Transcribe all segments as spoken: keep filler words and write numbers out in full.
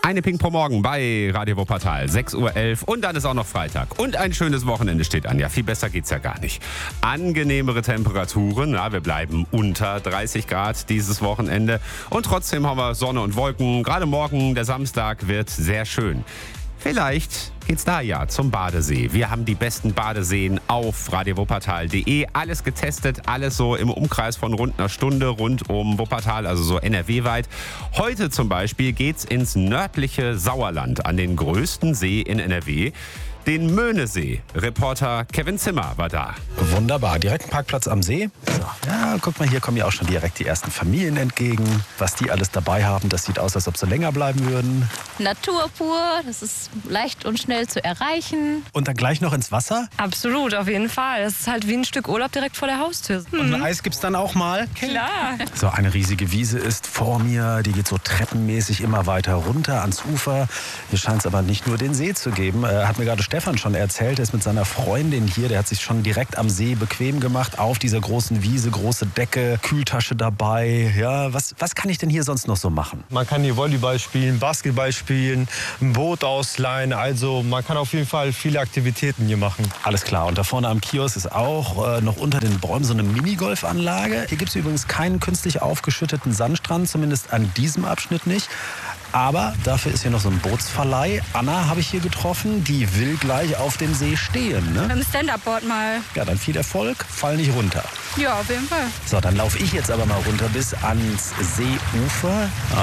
Eine Pink pro Morgen bei Radio Wuppertal, sechs Uhr elf und dann ist auch noch Freitag. Und ein schönes Wochenende steht an. Ja, viel besser geht's ja gar nicht. Angenehmere Temperaturen, ja, wir bleiben unter dreißig Grad dieses Wochenende. Und trotzdem haben wir Sonne und Wolken. Gerade morgen, der Samstag, wird sehr schön. Vielleicht geht's da ja zum Badesee. Wir haben die besten Badeseen auf radio wuppertal punkt de. Alles getestet, alles so im Umkreis von rund einer Stunde rund um Wuppertal, also so N R W-weit. Heute zum Beispiel geht's ins nördliche Sauerland, an den größten See in N R W. Den Möhnesee. Reporter Kevin Zimmer war da. Wunderbar, direkt ein Parkplatz am See. So. Ja, guck mal, hier kommen ja auch schon direkt die ersten Familien entgegen. Was die alles dabei haben, das sieht aus, als ob sie länger bleiben würden. Natur pur, das ist leicht und schnell zu erreichen. Und dann gleich noch ins Wasser? Absolut, auf jeden Fall. Das ist halt wie ein Stück Urlaub direkt vor der Haustür. Mhm. Und ein Eis gibt's dann auch mal? Klar. So, eine riesige Wiese ist vor mir. Die geht so treppenmäßig immer weiter runter ans Ufer. Hier scheint es aber nicht nur den See zu geben. Äh, hat mir gerade Stefan schon erzählt. Er ist mit seiner Freundin hier. Der hat sich schon direkt am See bequem gemacht. Auf dieser großen Wiese, große Decke, Kühltasche dabei. Ja, was, was kann ich denn hier sonst noch so machen? Man kann hier Volleyball spielen, Basketball spielen, ein Boot ausleihen. Also man kann auf jeden Fall viele Aktivitäten hier machen. Alles klar. Und da vorne am Kiosk ist auch äh, noch unter den Bäumen so eine Minigolfanlage. Hier gibt es übrigens keinen künstlich aufgeschütteten Sandstrand, zumindest an diesem Abschnitt nicht. Aber dafür ist hier noch so ein Bootsverleih. Anna habe ich hier getroffen, die will gleich auf dem See stehen. Ne? Beim Stand-Up-Board mal. Ja, dann viel Erfolg, fall nicht runter. Ja, auf jeden Fall. So, dann laufe ich jetzt aber mal runter bis ans Seeufer. Ja.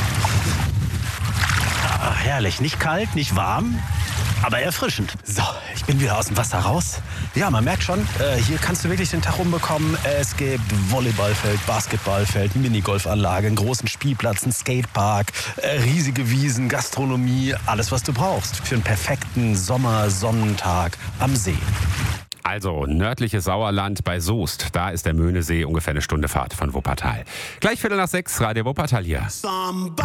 Ah, herrlich, nicht kalt, nicht warm, aber erfrischend. So, ich bin wieder aus dem Wasser raus. Ja, man merkt schon, äh, hier kannst du wirklich den Tag rumbekommen. Es gibt Volleyballfeld, Basketballfeld, Minigolfanlage, einen großen Spielplatz, einen Skatepark, äh, riesige Wiesen, Gastronomie, alles, was du brauchst für einen perfekten Sommersonnentag am See. Also nördliches Sauerland bei Soest. Da ist der Möhnesee ungefähr eine Stunde Fahrt von Wuppertal. Gleich Viertel nach sechs, Radio Wuppertal hier.